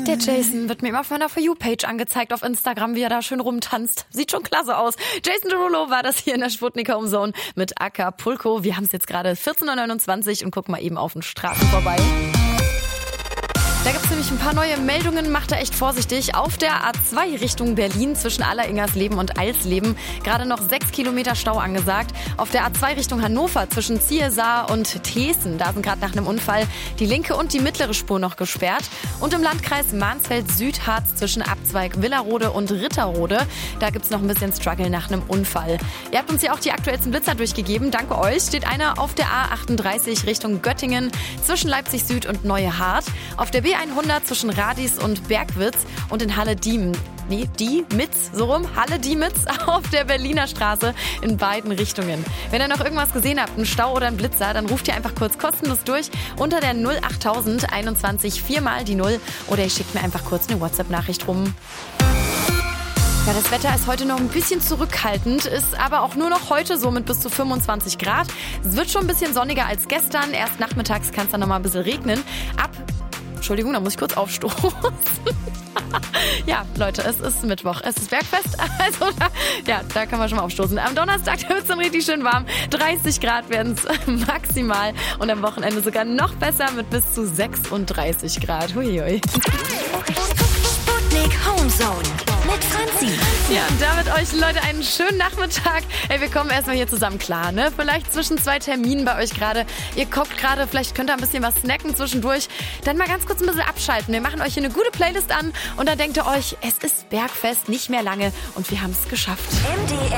Der Jason wird mir immer auf meiner For You-Page angezeigt auf Instagram, wie er da schön rumtanzt. Sieht schon klasse aus. Jason Derulo war das hier in der Sputnik Home Zone mit Acapulco. Wir haben es jetzt gerade 14.29 Uhr und gucken mal eben auf den Straßen vorbei. Da gibt's nämlich ein paar neue Meldungen, macht da echt vorsichtig. Auf der A2 Richtung Berlin zwischen Alleringersleben und Alsleben gerade noch 6 Kilometer Stau angesagt. Auf der A2 Richtung Hannover zwischen Ziersar und Thesen, da sind gerade nach einem Unfall die linke und die mittlere Spur noch gesperrt. Und im Landkreis Mansfeld-Südharz zwischen Abzweig Willerode und Ritterode, da gibt's noch ein bisschen Struggle nach einem Unfall. Ihr habt uns ja auch die aktuellsten Blitzer durchgegeben. Danke euch. Steht einer auf der A38 Richtung Göttingen zwischen Leipzig Süd und Neuhardt. Auf der B100 zwischen Radis und Bergwitz und in Halle-Diemitz, Halle-Diemitz auf der Berliner Straße in beiden Richtungen. Wenn ihr noch irgendwas gesehen habt, einen Stau oder einen Blitzer, dann ruft ihr einfach kurz kostenlos durch unter der 08000 21 4 mal die 0 oder ihr schickt mir einfach kurz eine WhatsApp-Nachricht rum. Ja, das Wetter ist heute noch ein bisschen zurückhaltend, ist aber auch nur noch heute so mit bis zu 25 Grad. Es wird schon ein bisschen sonniger als gestern. Erst nachmittags kann es dann noch mal ein bisschen regnen. Entschuldigung, da muss ich kurz aufstoßen. Ja, Leute, es ist Mittwoch, es ist Bergfest, also da kann man schon mal aufstoßen. Am Donnerstag wird es dann richtig schön warm, 30 Grad werden es maximal und am Wochenende sogar noch besser mit bis zu 36 Grad. Huiui. Sputnik Home Zone mit Franzi. Ja, und damit euch, Leute, einen schönen Nachmittag. Ey, wir kommen erstmal hier zusammen klar, ne? Vielleicht zwischen 2 Terminen bei euch gerade. Ihr kocht gerade, vielleicht könnt ihr ein bisschen was snacken zwischendurch. Dann mal ganz kurz ein bisschen abschalten. Wir machen euch hier eine gute Playlist an und dann denkt ihr euch, es ist Bergfest, nicht mehr lange und wir haben es geschafft. MDR